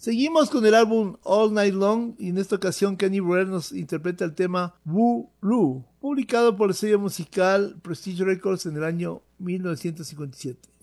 Seguimos con el álbum All Night Long y en esta ocasión Kenny Burrell nos interpreta el tema Woo Loo, publicado por el sello musical Prestige Records en el año 1957.